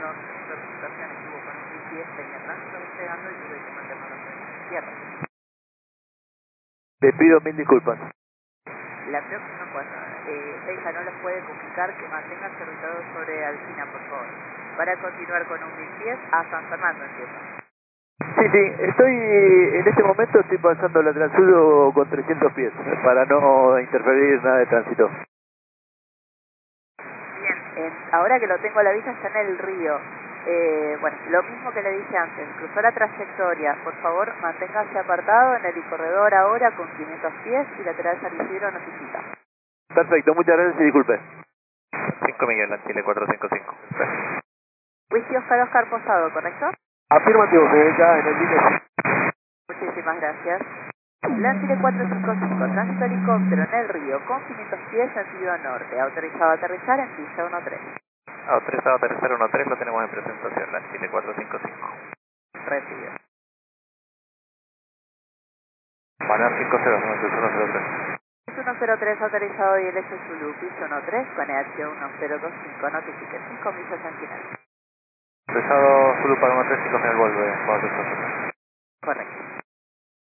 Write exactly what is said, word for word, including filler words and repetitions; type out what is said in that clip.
perdón, su representación estuvo con un G P S, tenía tránsito despegando y tuve que mantenerlo en tierra. Le pido mil disculpas. La próxima, cuando eh, Seiza no los puede comunicar, que mantengan serviciado sobre Alcina, por favor. Para continuar con un mil pies a San Fernando, entiendo. Sí, sí, estoy, en este momento estoy pasando la Transudo con trescientos pies, para no interferir nada de tránsito. Bien, eh, ahora que lo tengo a la vista está en el río. Eh, bueno, lo mismo que le dije antes, cruzó la trayectoria, por favor manténgase apartado en el corredor ahora con quinientos pies y lateral San Isidro notifica. Perfecto, muchas gracias y disculpe. cinco Miguel, la Chile cuatro cinco cinco. Whisky Oscar Oscar Posado, ¿correcto? Afirmativo, señor, ya en el límite. Muchísimas gracias. Lancire cuatro cinco cinco, tránsito helicóptero en el río con quinientos pies sentido norte, autorizado a aterrizar en pista uno tres. Autorizado a aterrizar uno tres, lo tenemos en presentación, la Chile cuatro cinco cinco. Recibe. Manar cinco cero, uno cero tres. uno cero tres autorizado y el S Zulu, piso uno tres con E H uno cero dos cinco, notifique cinco millas en final. Autorizado Zulu para uno tres cinco, final vuelve, cuatro cinco cinco. Correcto.